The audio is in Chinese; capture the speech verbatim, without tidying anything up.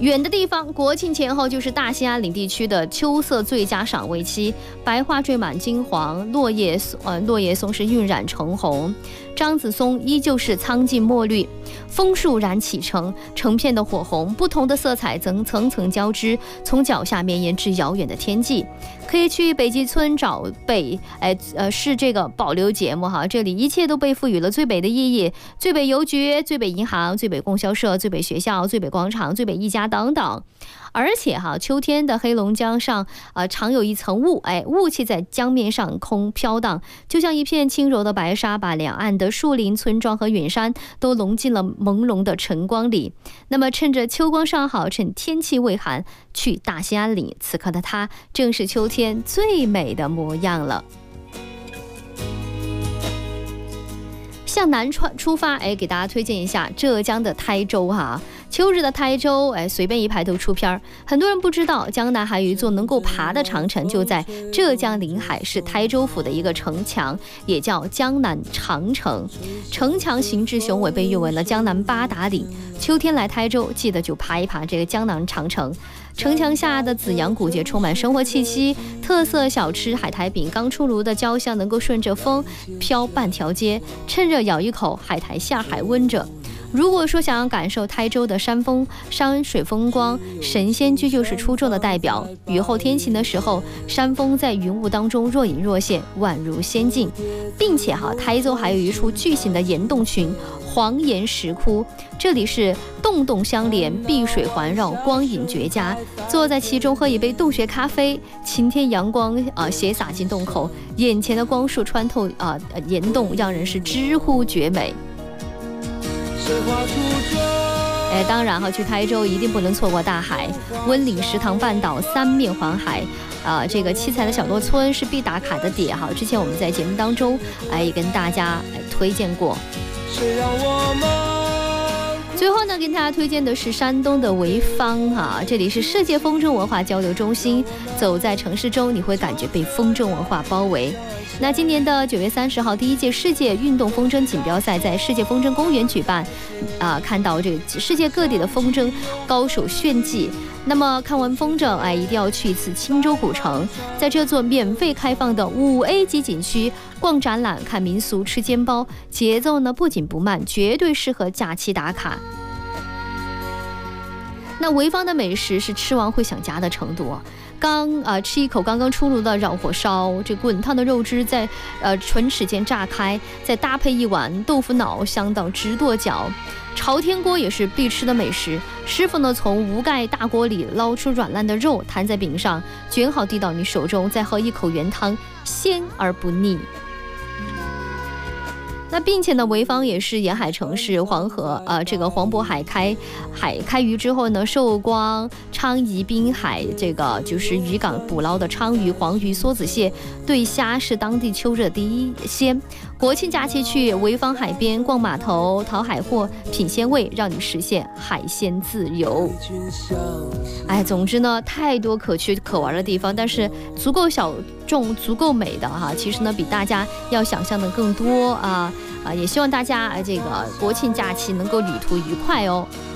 远的地方，国庆前后就是大兴安岭地区的秋色最佳赏味期，白花缀满金黄，落叶呃落叶松是晕染橙红，樟子松依旧是苍劲墨绿，枫树燃启程，成片的火红，不同的色彩层层层交织，从脚下绵延至遥远的天际。可以去北极村找北，哎呃是这个保留节目哈，这里一切都被赋予了最北的意义，最北邮局、最北银行、最北供销社、最北学校、最北广场、最北一家等等。而且哈，秋天的黑龙江上啊、呃，常有一层雾，哎，雾气在江面上空飘荡，就像一片轻柔的白纱，把两岸的树林、村庄和远山都笼进了朦胧的晨光里。那么，趁着秋光尚好，趁天气未寒，去大兴安岭，此刻的它正是秋天最美的模样了。向南出发，哎，给大家推荐一下浙江的台州哈。秋日的台州，哎，随便一排都出片。很多人不知道，江南还有一座能够爬的长城，就在浙江临海，是台州府的一个城墙，也叫江南长城。城墙形制雄伟，被誉为了江南八达岭。秋天来台州，记得就爬一爬这个江南长城。城墙下的紫阳古街充满生活气息，特色小吃海苔饼刚出炉的焦香能够顺着风飘半条街，趁热咬一口，海苔馅还温着。如果说想要感受台州的山风山水风光，神仙居就是出众的代表。雨后天晴的时候，山峰在云雾当中若隐若现，宛如仙境。并且哈，台州还有一处巨型的岩洞群黄岩石窟，这里是洞洞相连，碧水环绕，光影绝佳。坐在其中喝一杯洞穴咖啡，晴天阳光啊、呃、斜洒进洞口，眼前的光束穿透啊、呃、岩洞，让人是直呼绝美。哎，当然哈，去台州一定不能错过大海，温岭、石塘半岛三面环海，啊、呃，这个七彩的小多村是必打卡的点哈。之前我们在节目当中哎也跟大家哎推荐过。最后呢，跟大家推荐的是山东的潍坊哈，这里是世界风筝文化交流中心。走在城市中，你会感觉被风筝文化包围。那今年的九月三十号，第一届世界运动风筝锦标赛在世界风筝公园举办，啊、呃，看到这个世界各地的风筝高手炫技。那么看完风筝，哎，一定要去一次青州古城，在这座免费开放的五 A 级景区逛展览、看民俗、吃煎包，节奏呢不紧不慢，绝对适合假期打卡。那潍坊的美食是吃完会想家的程度啊！刚啊、呃、吃一口刚刚出炉的绕火烧，这滚烫的肉汁在呃唇齿间炸开，再搭配一碗豆腐脑，香到直跺脚。朝天锅也是必吃的美食，师傅呢从无盖大锅里捞出软烂的肉，摊在饼上，卷好递到你手中，再喝一口原汤，鲜而不腻。那并且呢，潍坊也是沿海城市，黄河呃这个黄渤海开海开渔之后呢，寿光、昌宜滨海这个就是渔港捕捞的鲳鱼、黄鱼、梭子蟹、对虾是当地秋日第一鲜。国庆假期去潍坊海边逛码头、淘海货、品鲜味，让你实现海鲜自由。哎，总之呢，太多可去可玩的地方，但是足够小众、足够美的哈，其实呢比大家要想象的更多啊。啊，也希望大家这个国庆假期能够旅途愉快哦。